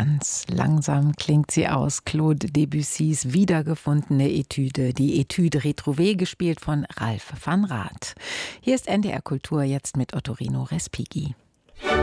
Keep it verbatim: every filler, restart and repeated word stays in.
Ganz langsam klingt sie aus. Claude Debussys wiedergefundene Etüde, die Etüde Retrouvée, gespielt von Ralf van Raat. Hier ist N D R Kultur jetzt mit Ottorino Respighi.